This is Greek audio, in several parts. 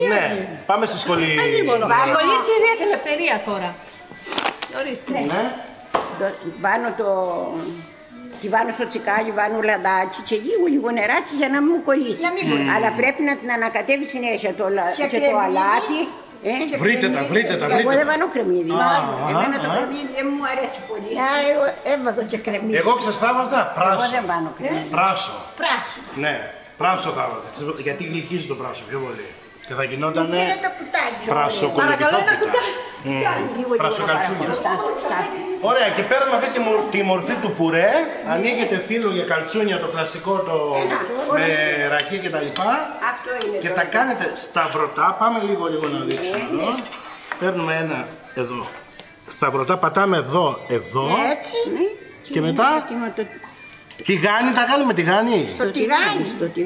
Ναι, πάμε στη σχολή. Σχολή της Ίδιας Ελευθερίας τώρα. Ορίστε. Ναι. Βάνω τη βάνω στο τσικάλι, βάνω λαδάκι και λίγο νεράτσι για να μην μου κολλήσει. Αλλά πρέπει να την ανακατεύει συνέχεια το αλάτι. Βρείτε τα. Εγώ δεν βάνω κρεμμύδι. Εμένα το κρεμμύδι δεν μου αρέσει πολύ. Εγώ έβαζα και κρεμμύδι. Εγώ ξέρεις θα βάζα πράσο. Εγώ δεν βάνω κρεμμύδι. Πράσο. Πράσο. Ναι, πράσο θα βάζα. Γιατί γλυκίζει το πράσο πιο πολύ. Και θα γινότανε Πήρε το κουτάκι. πρασοκολοκυθόπιτα. Πρασοκαλτσούνια. Ωραία, και παίρνουμε αυτή τη μορφή του πουρέ. Ανοίγετε φύλλο για καλτσούνια, το κλασικό με ρακί και τα λοιπά. Και τα κάνετε σταυρωτά. Πάμε λίγο να δείξουμε εδώ. Παίρνουμε ένα εδώ. Σταυρωτά, πατάμε εδώ. Έτσι. Και μετά. Τηγάνι, τα κάνουμε τηγάνι. Στο τηγάνι.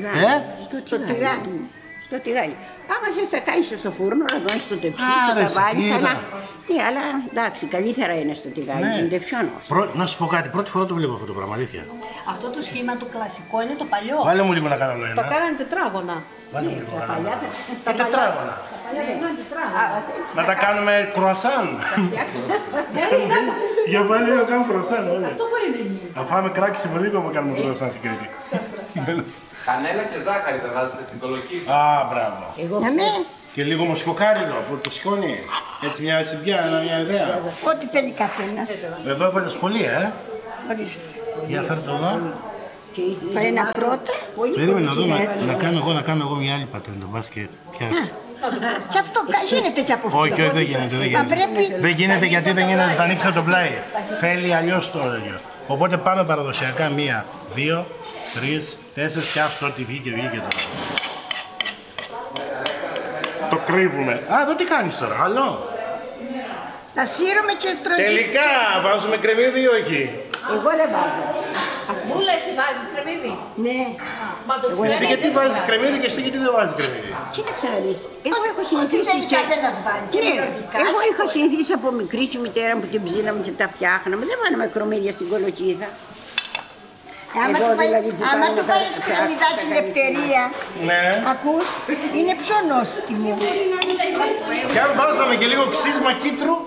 Στο τηγάνι. Άμα θες να κάνεις στο φούρνο, να δώσεις στο τεψί και τα βάλεις, αλλά... Ναι, αλλά εντάξει, καλύτερα είναι στο τηγάνι, είναι πιο νόστιμο. Να σου πω κάτι, πρώτη φορά το βλέπω αυτό το πράγμα, αλήθεια. Αυτό το σχήμα το κλασικό είναι το παλιό. Βάλε μου λίγο να κάνω ένα. Το κάνανε τετράγωνα. Βάλε μου λίγο να κάνω ένα. Και τετράγωνα. Να τα κάνουμε κρουασάν. Για πάλι να κάνουμε κρουασάν, όλα. Αυτό μπορεί να γίνει. Θα φάμε κράξιμο λίγο που κάνουμε κρουασάν στην Κρήτη. Κανέλα και ζάχαρη τα βάζετε στην κολοκύθα. Α, μπράβο. Και λίγο μοσχοκάριδο που το σκόνει. Έτσι μια μια ιδέα. Ό,τι θέλει καθένας. Εδώ έβαλες πολύ, Ορίστε. Για φέρ' το εδώ. Φάει ένα πρώτα. Περίμενε να δω, να κάνω εγώ μια άλλη πατέντα, μπας και πιάσει. Και αυτό γίνεται και από αυτό. Όχι, δεν γίνεται. Δεν γίνεται γιατί δεν γίνεται, θα ανοίξει το πλάι. Θέλει αλλιώς το ίδιο. Οπότε πάμε παραδοσιακά 1, 2, 3, 4 και αυτό ό,τι βγήκε τώρα. Το κρύβουμε. Α, εδώ τι κάνεις τώρα, άλλο. Να σύρουμε και στρογγυλή. Τελικά, βάζουμε κρεμμύδι ή όχι. Εγώ δεν βάζω. Μπούλα, εσύ βάζεις κρεμμύδι. Ναι. Εσύ γιατί βάζεις κρεμμύδι και εσύ γιατί δεν βάζεις κρεμμύδι. Κοίταξε να δεις. Εγώ έχω συνηθίσει. Εγώ είχα συνηθίσει από μικρή και η μητέρα μου την ψήναμε και τα φτιάχναμε. Δεν βάλαμε κρεμμύδια στην κολοκύθα. Άμα του βάλεις κρεμμυδάκι Ελευθερία, Ναι. ακούς, είναι πιο νόστιμο. Και αν βάζαμε και λίγο ξύσμα κίτρου.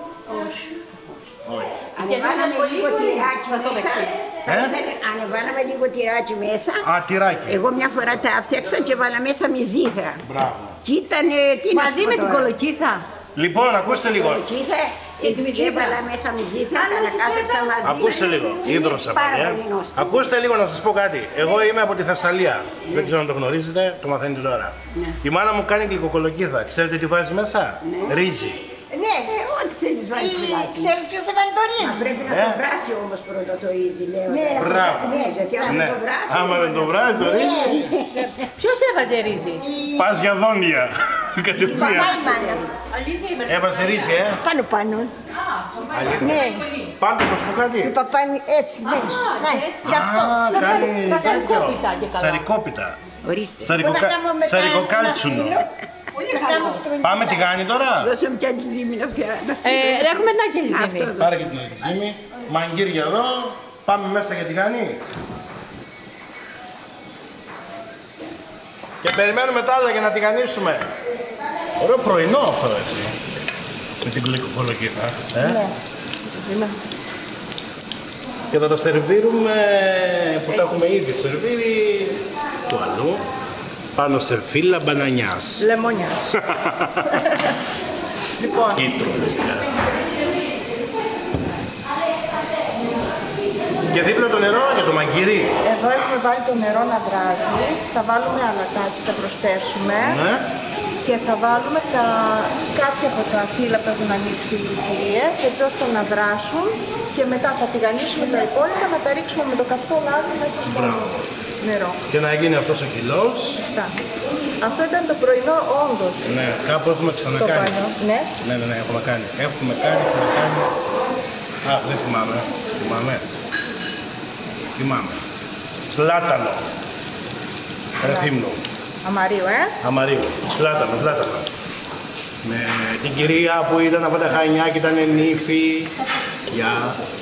Ανεβάναμε λίγο τυράκι μέσα. Ανεβάναμε λίγο τυράκι μέσα. Α, τυράκι. Εγώ μια φορά τα έφτιαξα και βάλα μέσα με ζύγρα. Μπράβο. Και ήτανε, τι να Μαζί σου πω με την τώρα. κολοκύθα. Λοιπόν, ακούστε λίγο. Κολοκύθα και έβαλα μέσα με ζύγρα, τα ανακάτεψα μαζί. Ακούστε λίγο. Ίδρωσα, Πάρα παιδιά. πολύ νόστιμο. Ακούστε λίγο να σας πω κάτι. Εγώ είμαι από τη Θεσσαλία. Δεν ξέρω αν το γνωρίζετε, το μαθαίνετε τώρα. Η μάνα μου κάνει γλυκοκολοκύθα. Ξέρετε τι βάζει μέσα? Ρύζι. Ναι, Ό,τι θέλεις βάλεις φυλάκι. ξέρεις ποιος έβαλε το ρύζι. Πρέπει να το βράσει όμως πρώτα το ρύζι, λέω. Ναι, Μπράβο. Ναι, γιατί άμα Ναι. το βράσει... Άμα δεν το βράζει το ρύζι, Ποιος έβαζε ρύζι. πας για δόντια. Παπά Κατευθείαν. η μάνα μου. Αλήθεια είμαι. Έβασε ρύζι, Πάνω. Αλήθεια. Ναι, Πάντως να σου πω κάτι. η παπά είναι έτσι, ναι. Ναι, και αυτό. Α, κάνει σαν τέτοιο. σαρικόπιτα και καλά. Σαρικόπιτα. Ορίστε. Σαρικοκάλτσουνο. Πάμε τηγάνι τώρα. Δώσε μου κι άλλη ζύμη να φτιάξει. Έχουμε ένα κελιζίμι. Πάρε και την αλκυζήμη. Μαγκύρια εδώ. Πάμε μέσα για τηγάνι. Και περιμένουμε τα άλλα για να τηγανίσουμε. Ωραίο πρωινό αυτό εσύ. Με την κολοκύθα. Ναι. Και θα τα σερβίρουμε που τα έχουμε ήδη σερβίρει του αλλού. Πάνω σε φύλλα μπανανιάς. Λεμονιάς. Λοιπόν, Κίτρου φυσικά. Και δίπλα το νερό για το μαγκύρι. εδώ έχουμε βάλει το νερό να βράζει. Θα βάλουμε αλατάκι, θα προσθέσουμε. Ναι. Και θα βάλουμε κάποια από τα φύλλα που έχουν ανοίξει οι γλυκυρίες, έτσι ώστε να δράσουν. Και μετά θα τηγανίσουμε τα υπόλοιπα, να τα ρίξουμε με το καυτό λάδι μέσα στο νερό. Και να γίνει αυτός ο κιλός. Σωστά. Αυτό ήταν το πρωινό όντως. Ναι, κάπου έχουμε Το ξανακάνει. παλιό. Ναι. Ναι, έχουμε κάνει. Έχουμε κάνει. Α, δεν θυμάμαι. Θυμάμαι. Πλάτανο. Ρεθύμνο. Αμαρίου, Αμαρίου. Πλάτανο. Με την κυρία που ήταν από τα Χανιά και ήταν νύφη. Γεια.